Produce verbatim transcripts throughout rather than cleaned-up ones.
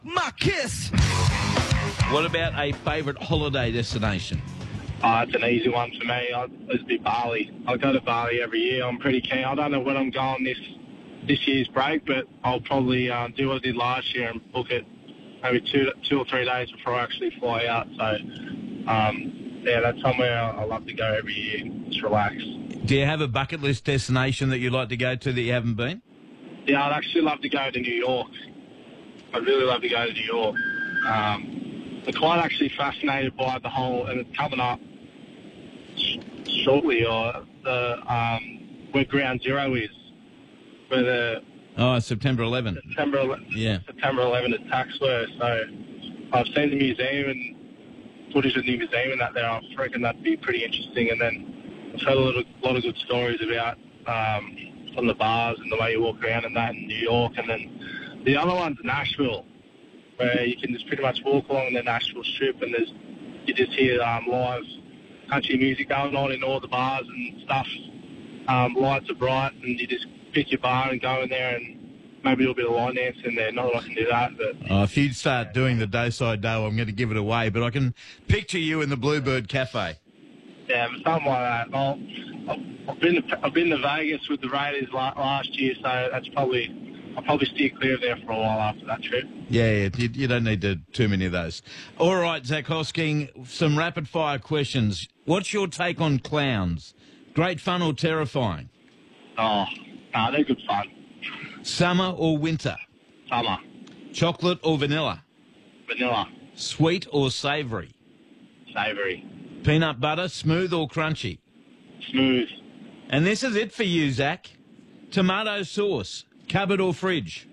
My kiss. What about a favourite holiday destination? Oh, it's an easy one for me. I'd, it'd be Bali. I go to Bali every year. I'm pretty keen. I don't know when I'm going this this year's break, but I'll probably uh, do what I did last year and book it maybe two two or three days before I actually fly out. So, um, yeah, that's somewhere I, I love to go every year. Just relax. Do you have a bucket list destination that you'd like to go to that you haven't been? Yeah, I'd actually love to go to New York. I'd really love to go to New York. Um, I'm quite actually fascinated by the whole, and it's coming up sh- shortly, or the um, where Ground Zero is, where the Oh, September eleventh. September eleventh, Yeah. September eleventh attacks were. So I've seen the museum and footage of the museum and that there. I reckon that'd be pretty interesting. And then I've heard a lot of, lot of good stories about um, from the bars and the way you walk around and that in New York. And then the other one's Nashville, where you can just pretty much walk along the Nashville Strip and there's you just hear um, live country music going on in all the bars and stuff. Um, lights are bright and you just pick your bar and go in there and maybe a little bit of line dance in there. Not that I can do that, but... Oh, if you start doing the Doside Dough, I'm going to give it away, but I can picture you in the Bluebird Cafe. Yeah, something like that. Well, I've been to, I've been to Vegas with the Raiders la- last year, so that's probably... I'll probably steer clear of there for a while after that trip. Yeah, yeah you, you don't need to, too many of those. All right, Zach Hosking, some rapid-fire questions. What's your take on clowns? Great fun or terrifying? Oh, no, they're good fun. Summer or winter? Summer. Chocolate or vanilla? Vanilla. Sweet or savoury? Savoury. Peanut butter, smooth or crunchy? Smooth. And this is it for you, Zach. Tomato sauce, cupboard or fridge?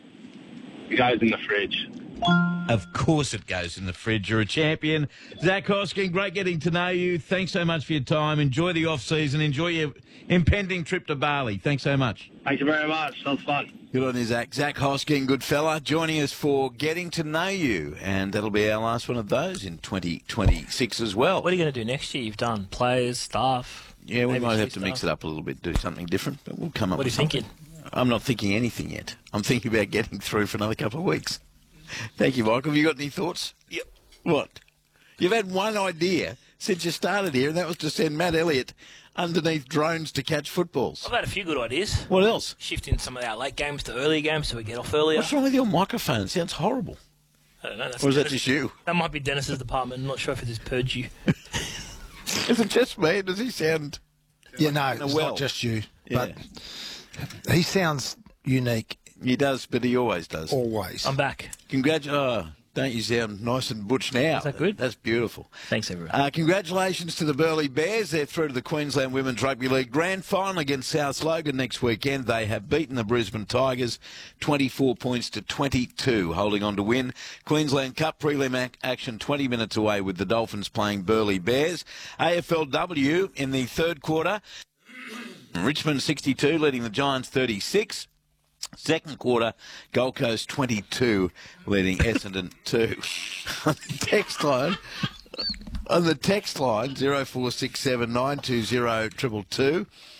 It goes in the fridge. Of course it goes in the fridge. You're a champion. Zach Hosking, great getting to know you. Thanks so much for your time. Enjoy the off-season. Enjoy your impending trip to Bali. Thanks so much. Thank you very much. That was fun. Good on you, Zach. Zach Hosking, good fella, joining us for Getting to Know You. And that'll be our last one of those in twenty twenty-six as well. What are you going to do next year? You've done players, staff. Yeah, we maybe might a few have to mix staff. it up a little bit, do something different, but we'll come up What are with you something. thinking? I'm not thinking anything yet. I'm thinking about getting through for another couple of weeks. Thank you, Michael. Have you got any thoughts? Yep. What? You've had one idea since you started here, and that was to send Matt Elliott underneath drones to catch footballs. I've had a few good ideas. What else? Shifting some of our late games to early games so we get off earlier. What's wrong with your microphone? It sounds horrible. I don't know. That's Or is that Dennis- just you? That might be Dennis's department. I'm not sure if it is purge you. Is it just me? Does he sound... Yeah, no, it's well. not just you. Yeah. But he sounds unique He does, but he always does. always. I'm back. Congrats. Oh, don't you sound nice and butch now? Is that good? That's beautiful. Thanks, everyone. Uh, congratulations to the Burleigh Bears. They're through to the Queensland Women's Rugby League Grand Final against South Logan next weekend. They have beaten the Brisbane Tigers twenty-four points to twenty-two, holding on to win. Queensland Cup prelim ac- action twenty minutes away with the Dolphins playing Burleigh Bears. A F L W in the third quarter. Richmond sixty-two, leading the Giants thirty-six. Second quarter, Gold Coast twenty-two, leading Essendon two. On the text line, on the text line, zero four six seven nine two zero two two two.